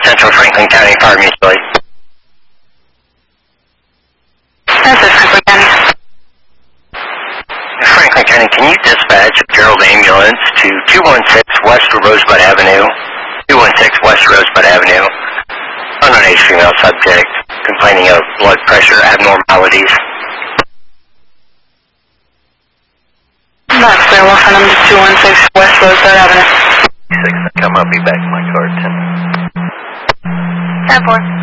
Central Franklin County Fire Mutual Aid. This is Franklin County. Franklin County, can you dispatch a Gerald ambulance to 216 West Rosebud Avenue, 216 West Rosebud Avenue, underage female subject, complaining of blood pressure abnormalities? That's clear. We'll send them to 216 West Rosebud Avenue. Come, I'll be back in my car at 10. 10-4.